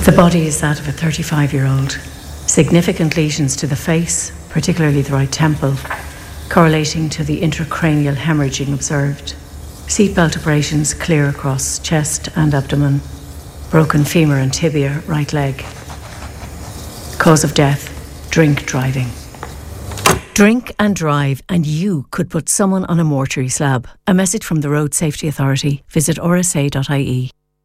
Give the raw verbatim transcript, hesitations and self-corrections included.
The body is that of a thirty-five-year-old. Significant lesions to the face, particularly the right temple, correlating to the intracranial hemorrhaging observed. Seatbelt abrasions clear across chest and abdomen. Broken femur and tibia, right leg. Cause of death, drink driving. Drink and drive and you could put someone on a mortuary slab. A message from the Road Safety Authority. Visit r s a dot i e.